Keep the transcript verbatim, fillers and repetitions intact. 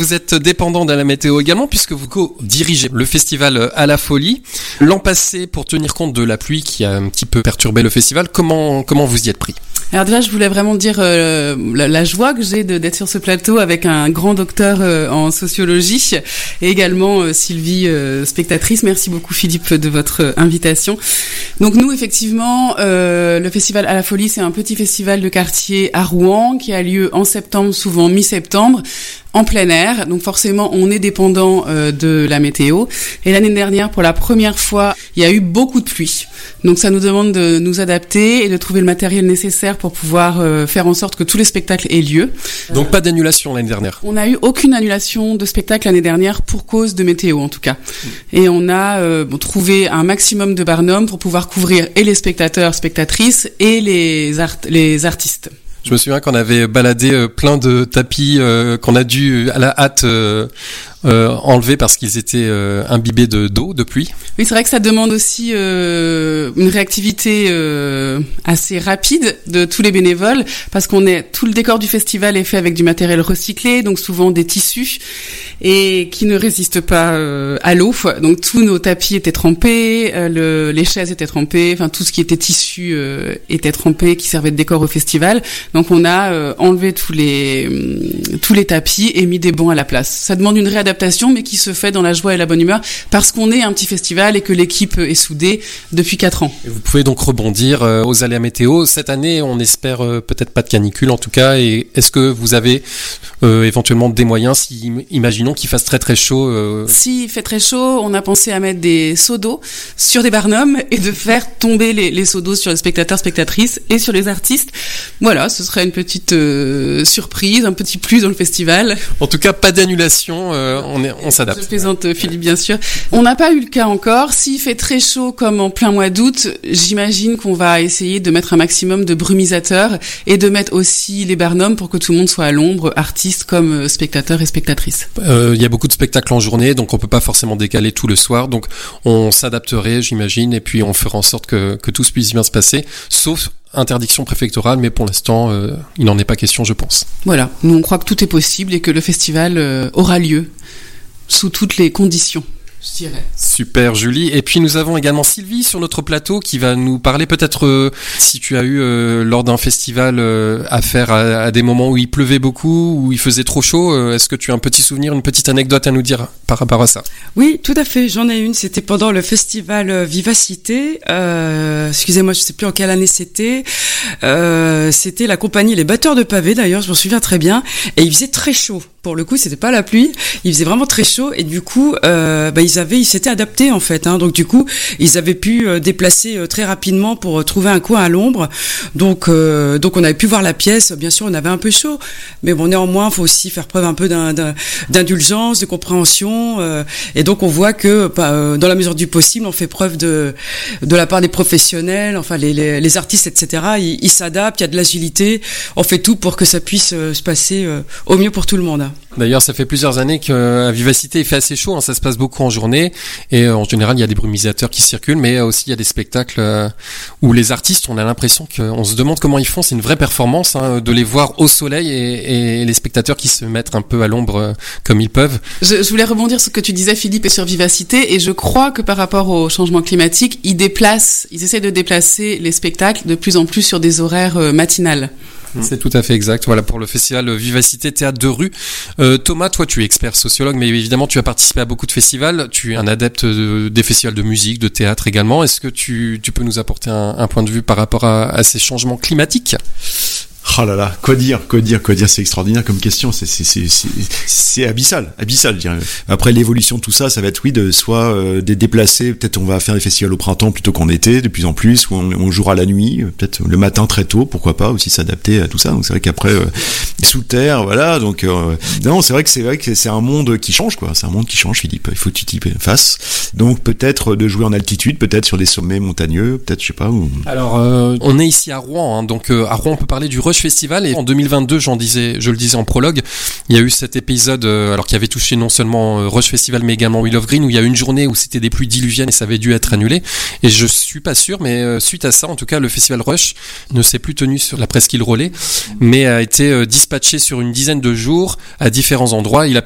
vous êtes dépendant de la météo également, puisque vous co-dirigez le festival À la Folie. L'an passé, pour tenir compte de la pluie qui a un petit peu perturbé le festival, comment, comment vous y êtes pris ? Alors déjà, je voulais vraiment dire euh, la, la joie que j'ai de, d'être sur ce plateau avec un grand docteur euh, en sociologie et également euh, Sylvie, euh, spectatrice. Merci beaucoup Philippe de votre euh, invitation. Donc nous, effectivement, euh, le festival À la Folie, c'est un petit festival de quartier à Rouen qui a lieu en septembre, souvent mi-septembre, en plein air. Donc forcément, on est dépendant euh, de la météo. Et l'année dernière, pour la première fois, il y a eu beaucoup de pluie. Donc ça nous demande de nous adapter et de trouver le matériel nécessaire pour pouvoir euh, faire en sorte que tous les spectacles aient lieu. Donc euh, pas d'annulation l'année dernière. On n'a eu aucune annulation de spectacle l'année dernière pour cause de météo en tout cas. Mmh. Et on a euh, bon, trouvé un maximum de barnums pour pouvoir couvrir et les spectateurs, spectatrices et les, art- les artistes. Je me souviens qu'on avait baladé euh, plein de tapis euh, qu'on a dû à la hâte euh, euh, enlever parce qu'ils étaient euh, imbibés de d'eau, de pluie. Oui, c'est vrai que ça demande aussi euh, une réactivité euh, assez rapide de tous les bénévoles parce qu'on est tout le décor du festival est fait avec du matériel recyclé, donc souvent des tissus et qui ne résistent pas euh, à l'eau. Donc tous nos tapis étaient trempés, euh, le, les chaises étaient trempées, enfin tout ce qui était tissu euh, était trempé, qui servait de décor au festival. Donc on a euh, enlevé tous les euh, tous les tapis et mis des bancs à la place. Ça demande une réadaptation, mais qui se fait dans la joie et la bonne humeur parce qu'on est un petit festival et que l'équipe est soudée depuis quatre ans. Et vous pouvez donc rebondir euh, aux aléas météo. Cette année, on espère euh, peut-être pas de canicule en tout cas. Et est-ce que vous avez euh, éventuellement des moyens, si imaginons qu'il fasse très très chaud euh... S'il fait très chaud, on a pensé à mettre des seaux d'eau sur des barnums et de faire tomber les, les seaux d'eau sur les spectateurs, spectatrices et sur les artistes. Voilà, ce serait une petite euh, surprise, un petit plus dans le festival. En tout cas, pas d'annulation, euh, on, est, on s'adapte. Je plaisante Philippe, bien sûr. On n'a pas eu le cas encore. S'il fait très chaud comme en plein mois d'août, j'imagine qu'on va essayer de mettre un maximum de brumisateurs et de mettre aussi les barnums pour que tout le monde soit à l'ombre, artistes comme spectateurs et spectatrices. Euh, il y a beaucoup de spectacles en journée, donc on peut pas forcément décaler tout le soir. Donc on s'adapterait, j'imagine, et puis on fera en sorte que, que tout puisse bien se passer, sauf interdiction préfectorale, mais pour l'instant, euh, il n'en est pas question, je pense. Voilà, nous on croit que tout est possible et que le festival euh, aura lieu sous toutes les conditions, je dirais. Super Julie. Et puis nous avons également Sylvie sur notre plateau qui va nous parler peut-être euh, si tu as eu euh, lors d'un festival euh, affaire à, à des moments où il pleuvait beaucoup, où il faisait trop chaud. Euh, est-ce que tu as un petit souvenir, une petite anecdote à nous dire par rapport à ça ? Oui, tout à fait. J'en ai une. C'était pendant le festival Vivacité. Euh, excusez-moi, je sais plus en quelle année c'était. Euh, c'était la compagnie Les Batteurs de Pavés. D'ailleurs, je m'en souviens très bien. Et il faisait très chaud. Pour le coup, c'était pas la pluie. Il faisait vraiment très chaud. Et du coup, euh, bah, ils avaient, ils s'étaient adaptés en fait. Hein. Donc du coup, ils avaient pu euh, déplacer euh, très rapidement pour euh, trouver un coin à l'ombre. Donc, euh, donc on avait pu voir la pièce. Bien sûr, on avait un peu chaud, mais bon, néanmoins, faut aussi faire preuve un peu d'un, d'un, d'indulgence, de compréhension. Euh, et donc, on voit que, bah, euh, dans la mesure du possible, on fait preuve de, de la part des professionnels, enfin les, les, les artistes, et cetera. Ils, ils s'adaptent. Il y a de l'agilité. On fait tout pour que ça puisse euh, se passer euh, au mieux pour tout le monde. D'ailleurs, ça fait plusieurs années qu'à Vivacité, il fait assez chaud, hein, ça se passe beaucoup en journée, et euh, en général, il y a des brumisateurs qui circulent, mais aussi il y a des spectacles euh, où les artistes, on a l'impression qu'on se demande comment ils font, c'est une vraie performance hein, de les voir au soleil et, et les spectateurs qui se mettent un peu à l'ombre euh, comme ils peuvent. Je, je voulais rebondir sur ce que tu disais, Philippe, et sur Vivacité, et je crois que par rapport au changement climatique, ils déplacent, ils essaient de déplacer les spectacles de plus en plus sur des horaires euh, matinales. C'est tout à fait exact. Voilà pour le festival Vivacité Théâtre de rue. Euh, Thomas, toi tu es expert sociologue, mais évidemment tu as participé à beaucoup de festivals. Tu es un adepte de, des festivals de musique, de théâtre également. Est-ce que tu, tu peux nous apporter un, un point de vue par rapport à, à ces changements climatiques ? Oh là là, quoi dire, quoi dire, quoi dire, c'est extraordinaire comme question, c'est, c'est, c'est, c'est, c'est abyssal, abyssal, je dirais. Après l'évolution de tout ça, ça va être, oui, de soit euh, des déplacés, peut-être on va faire des festivals au printemps plutôt qu'en été, de plus en plus, où on, on jouera la nuit, peut-être le matin très tôt, pourquoi pas, aussi s'adapter à tout ça. Donc c'est vrai qu'après, euh, sous terre, voilà, donc, euh, non, c'est vrai que c'est vrai que c'est un monde qui change, quoi, c'est un monde qui change, Philippe, il faut que tu t'y fasses. Donc peut-être de jouer en altitude, peut-être sur des sommets montagneux, peut-être, je sais pas où. Alors, euh, on est ici à Rouen, hein, donc euh, à Rouen, on peut parler du Rush Festival, et en deux mille vingt-deux, j'en disais, je le disais en prologue, il y a eu cet épisode, euh, alors qui avait touché non seulement euh, Rush Festival, mais également Wheel of Green, où il y a eu une journée où c'était des pluies diluviennes et ça avait dû être annulé. Et je suis pas sûr, mais euh, suite à ça, en tout cas, le festival Rush ne s'est plus tenu sur la presqu'île Rollet, mais a été euh, dispatché sur une dizaine de jours à différents endroits. Il a